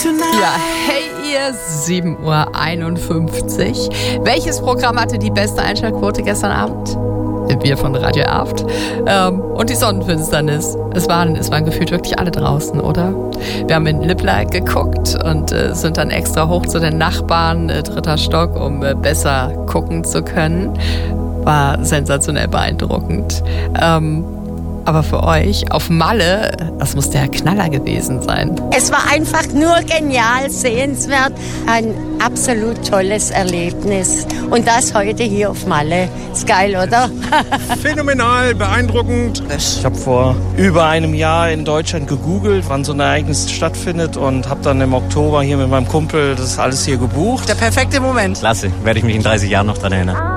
Ja, hey ihr, 7:51 Uhr. Welches Programm hatte die beste Einschaltquote gestern Abend? Wir von Radio Aft. Und die Sonnenfinsternis. Es waren gefühlt wirklich alle draußen, oder? Wir haben in Lippla geguckt und sind dann extra hoch zu den Nachbarn, 3. Stock, um besser gucken zu können. War sensationell beeindruckend. Aber für euch auf Malle, das muss der Knaller gewesen sein. Es war einfach nur genial, sehenswert, ein absolut tolles Erlebnis. Und das heute hier auf Malle. Ist geil, oder? Phänomenal, beeindruckend. Ich habe vor über einem Jahr in Deutschland gegoogelt, wann so ein Ereignis stattfindet und habe dann im Oktober hier mit meinem Kumpel das alles hier gebucht. Der perfekte Moment. Klasse, werde ich mich in 30 Jahren noch dran erinnern.